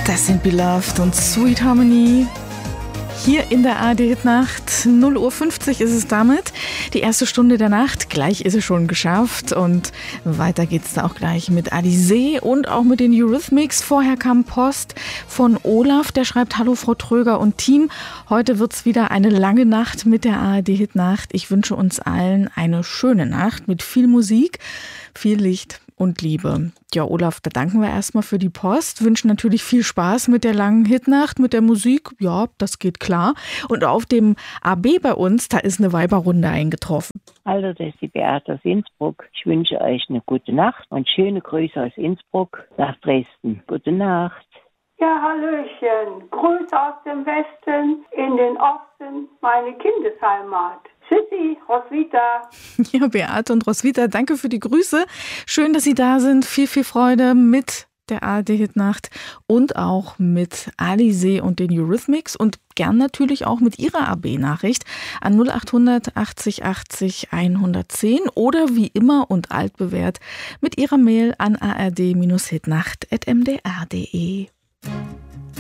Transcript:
Das sind Beloved und Sweet Harmony. Hier in der ARD-Hitnacht, 0:50 Uhr ist es damit. Die erste Stunde der Nacht, gleich ist es schon geschafft. Und weiter geht's da auch gleich mit Alizée und auch mit den Eurythmics. Vorher kam Post von Olaf, der schreibt: Hallo Frau Tröger und Team. Heute wird's wieder eine lange Nacht mit der ARD-Hitnacht. Ich wünsche uns allen eine schöne Nacht mit viel Musik, viel Licht und Liebe. Ja, Olaf, da danken wir erstmal für die Post, wünschen natürlich viel Spaß mit der langen Hitnacht, mit der Musik. Ja, das geht klar. Und auf dem AB bei uns, da ist eine Weiberrunde eingetroffen. Hallo, das ist die Beate aus Innsbruck. Ich wünsche euch eine gute Nacht und schöne Grüße aus Innsbruck nach Dresden. Gute Nacht. Ja, hallöchen. Grüße aus dem Westen in den Osten, meine Kindesheimat. Tschüssi, Roswitha. Ja, Beate und Roswitha, danke für die Grüße. Schön, dass Sie da sind. Viel, viel Freude mit der ARD-Hitnacht und auch mit Alizée und den Eurythmics und gern natürlich auch mit Ihrer AB-Nachricht an 0800 80 80 110 oder wie immer und altbewährt mit Ihrer Mail an ard-hitnacht@mdr.de.